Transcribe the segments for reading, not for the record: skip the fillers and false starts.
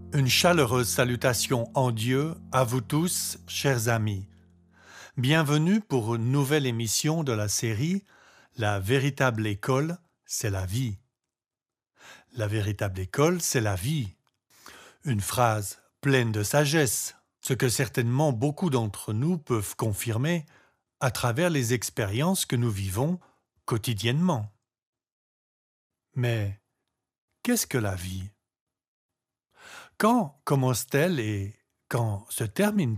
Une chaleureuse salutation en Dieu à vous tous, chers amis. Bienvenue pour une nouvelle émission de la série La véritable école, c'est la vie. La véritable école, c'est la vie. Une phrase pleine de sagesse, ce que certainement beaucoup d'entre nous peuvent confirmer à travers les expériences que nous vivons quotidiennement. Mais qu'est-ce que la vie ? Quand commence-t-elle et quand se termine-t-elle ?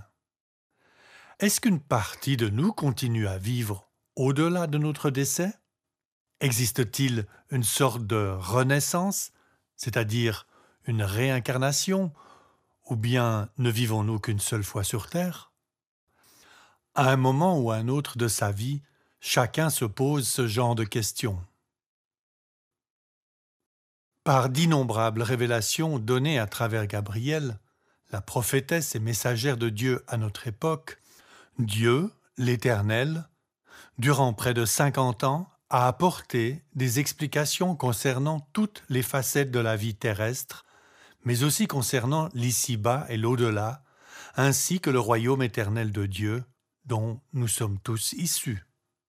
Est-ce qu'une partie de nous continue à vivre au-delà de notre décès ? Existe-t-il une sorte de renaissance, c'est-à-dire une réincarnation, ou bien ne vivons-nous qu'une seule fois sur Terre ? À un moment ou à un autre de sa vie, chacun se pose ce genre de questions. Par d'innombrables révélations données à travers Gabrielle, la prophétesse et messagère de Dieu à notre époque, Dieu, l'Éternel, durant près de 50 ans, a apporté des explications concernant toutes les facettes de la vie terrestre, mais aussi concernant l'ici-bas et l'au-delà, ainsi que le royaume éternel de Dieu, dont nous sommes tous issus.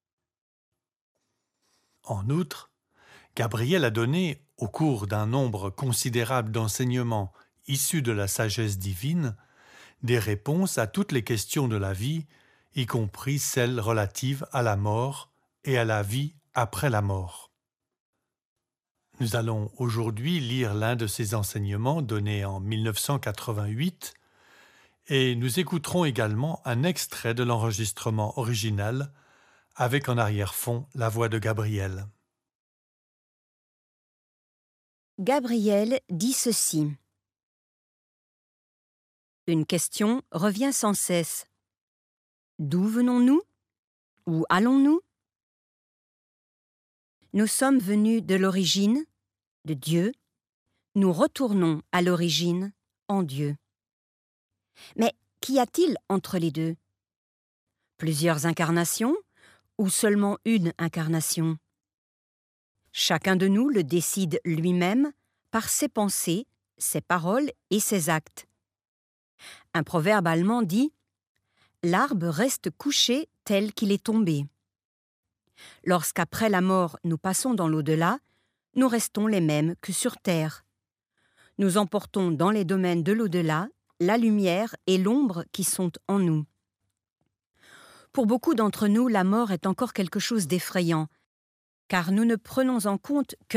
En outre, Gabriel a donné, au cours d'un nombre considérable d'enseignements issus de la sagesse divine, des réponses à toutes les questions de la vie, y compris celles relatives à la mort et à la vie après la mort. Nous allons aujourd'hui lire l'un de ces enseignements donnés en 1988 et nous écouterons également un extrait de l'enregistrement original avec en arrière-fond la voix de Gabriel. Gabriel dit ceci. Une question revient sans cesse. D'où venons-nous ? Où allons-nous ? Nous sommes venus de l'origine, de Dieu. Nous retournons à l'origine, en Dieu. Mais qu'y a-t-il entre les deux ? Plusieurs incarnations ou seulement une incarnation ? Chacun de nous le décide lui-même par ses pensées, ses paroles et ses actes. Un proverbe allemand dit « L'arbre reste couché tel qu'il est tombé ». Lorsqu'après la mort nous passons dans l'au-delà, nous restons les mêmes que sur Terre. Nous emportons dans les domaines de l'au-delà la lumière et l'ombre qui sont en nous. Pour beaucoup d'entre nous, la mort est encore quelque chose d'effrayant, car nous ne prenons en compte que